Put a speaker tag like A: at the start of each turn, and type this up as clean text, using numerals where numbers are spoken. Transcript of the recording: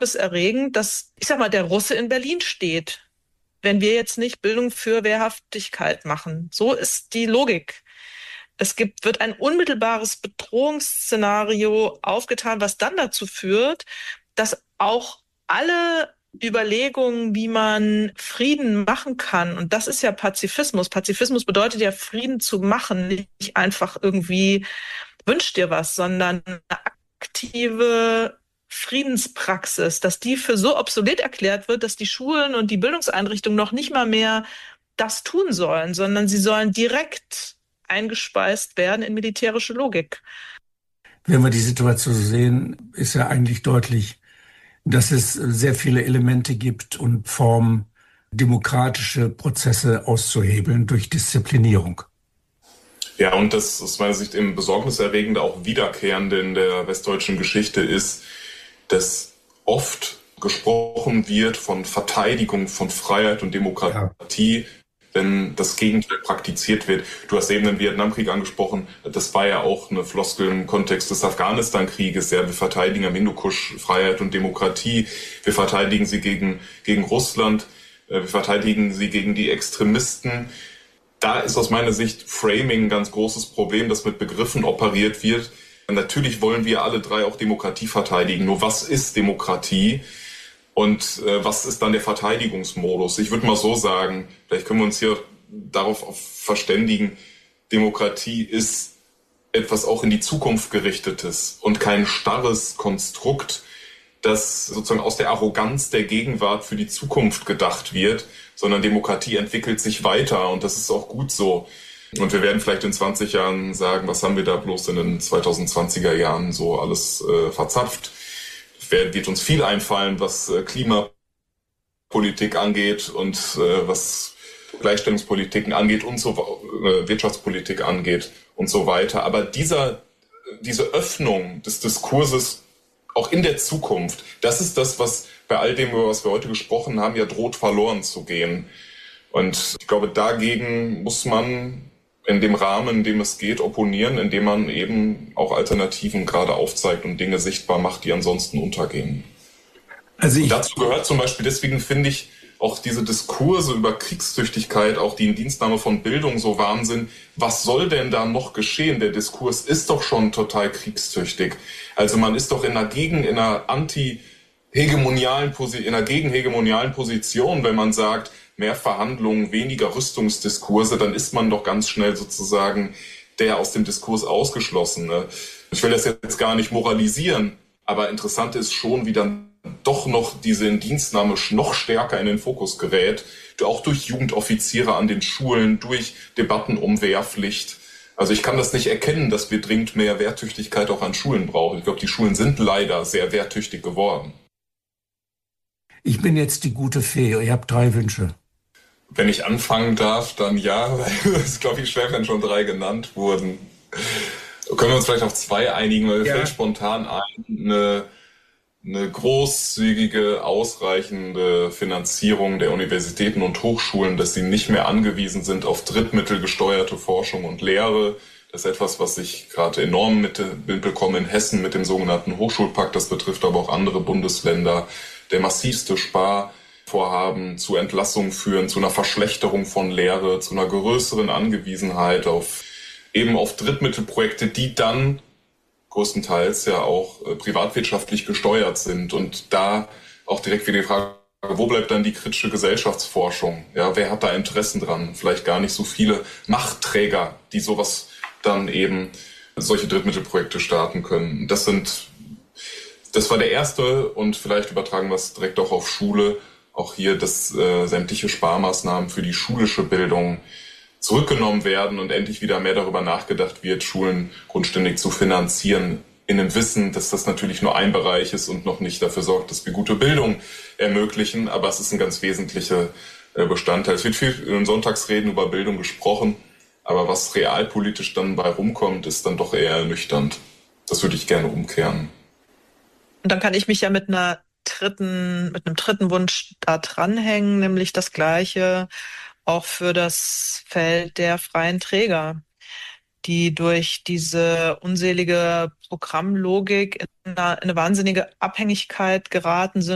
A: besorgniserregend, dass, ich sag mal, der Russe in Berlin steht, wenn wir jetzt nicht Bildung für Wehrhaftigkeit machen. So ist die Logik. Wird ein unmittelbares Bedrohungsszenario aufgetan, was dann dazu führt, dass auch alle Überlegungen, wie man Frieden machen kann, und das ist ja Pazifismus. Pazifismus bedeutet ja, Frieden zu machen, nicht einfach irgendwie wünsch dir was, sondern eine aktive Friedenspraxis, dass die für so obsolet erklärt wird, dass die Schulen und die Bildungseinrichtungen noch nicht mal mehr das tun sollen, sondern sie sollen direkt eingespeist werden in militärische Logik.
B: Wenn wir die Situation so sehen, ist ja eigentlich deutlich, dass es sehr viele Elemente gibt und Formen, demokratische Prozesse auszuhebeln durch Disziplinierung.
C: Ja, und das aus meiner Sicht eben besorgniserregende, auch wiederkehrende in der westdeutschen Geschichte ist, dass oft gesprochen wird von Verteidigung von Freiheit und Demokratie, ja, wenn das Gegenteil praktiziert wird. Du hast eben den Vietnamkrieg angesprochen, das war ja auch eine Floskel im Kontext des Afghanistan-Krieges. Ja, wir verteidigen am Hindukusch Freiheit und Demokratie, wir verteidigen sie gegen Russland, wir verteidigen sie gegen die Extremisten. Da ist aus meiner Sicht Framing ein ganz großes Problem, dass mit Begriffen operiert wird. Natürlich wollen wir alle drei auch Demokratie verteidigen. Nur was ist Demokratie? Und was ist dann der Verteidigungsmodus? Ich würde mal so sagen, vielleicht können wir uns hier darauf verständigen, Demokratie ist etwas auch in die Zukunft gerichtetes und kein starres Konstrukt, das sozusagen aus der Arroganz der Gegenwart für die Zukunft gedacht wird, sondern Demokratie entwickelt sich weiter und das ist auch gut so. Und wir werden vielleicht in 20 Jahren sagen, was haben wir da bloß in den 2020er Jahren so alles verzapft. Wird uns viel einfallen, was Klimapolitik angeht und was Gleichstellungspolitiken angeht und so Wirtschaftspolitik angeht und so weiter. Aber diese Öffnung des Diskurses auch in der Zukunft, das ist das, was bei all dem, über was wir heute gesprochen haben, ja droht verloren zu gehen. Und ich glaube, dagegen muss man in dem Rahmen, in dem es geht, opponieren, indem man eben auch Alternativen gerade aufzeigt und Dinge sichtbar macht, die ansonsten untergehen. Und dazu gehört zum Beispiel, deswegen finde ich auch diese Diskurse über Kriegstüchtigkeit, auch die Indienstnahme von Bildung so Wahnsinn. Was soll denn da noch geschehen? Der Diskurs ist doch schon total kriegstüchtig. Also man ist doch in einer gegenhegemonialen Position, wenn man sagt, mehr Verhandlungen, weniger Rüstungsdiskurse, dann ist man doch ganz schnell sozusagen der aus dem Diskurs Ausgeschlossene. Ich will das jetzt gar nicht moralisieren, aber interessant ist schon, wie dann doch noch diese Indienstnahme noch stärker in den Fokus gerät, auch durch Jugendoffiziere an den Schulen, durch Debatten um Wehrpflicht. Also ich kann das nicht erkennen, dass wir dringend mehr Wehrtüchtigkeit auch an Schulen brauchen. Ich glaube, die Schulen sind leider sehr wehrtüchtig geworden.
B: Ich bin jetzt die gute Fee. Ihr habt 3 Wünsche.
C: Wenn ich anfangen darf, dann ja, weil es, glaube ich, schwer, wenn schon 3 genannt wurden. Können wir uns vielleicht auf 2 einigen, weil mir fällt spontan ein, eine großzügige, ausreichende Finanzierung der Universitäten und Hochschulen, dass sie nicht mehr angewiesen sind auf drittmittelgesteuerte Forschung und Lehre. Das ist etwas, was ich gerade enorm mitbekomme in Hessen mit dem sogenannten Hochschulpakt. Das betrifft aber auch andere Bundesländer. Der massivste Sparvorhaben zu Entlassungen führen, zu einer Verschlechterung von Lehre, zu einer größeren Angewiesenheit auf Drittmittelprojekte, die dann größtenteils ja auch privatwirtschaftlich gesteuert sind. Und da auch direkt wieder die Frage, wo bleibt dann die kritische Gesellschaftsforschung? Ja, wer hat da Interessen dran? Vielleicht gar nicht so viele Machtträger, die sowas dann eben solche Drittmittelprojekte starten können. Das war der erste und vielleicht übertragen wir es direkt auch auf Schule. Auch hier, dass sämtliche Sparmaßnahmen für die schulische Bildung zurückgenommen werden und endlich wieder mehr darüber nachgedacht wird, Schulen grundständig zu finanzieren, in dem Wissen, dass das natürlich nur ein Bereich ist und noch nicht dafür sorgt, dass wir gute Bildung ermöglichen, aber es ist ein ganz wesentlicher Bestandteil. Es wird viel in den Sonntagsreden über Bildung gesprochen, aber was realpolitisch dann bei rumkommt, ist dann doch eher ernüchternd. Das würde ich gerne umkehren.
A: Und dann kann ich mich ja mit einem dritten Wunsch da dranhängen, nämlich das Gleiche auch für das Feld der freien Träger, die durch diese unselige Programmlogik in eine wahnsinnige Abhängigkeit geraten sind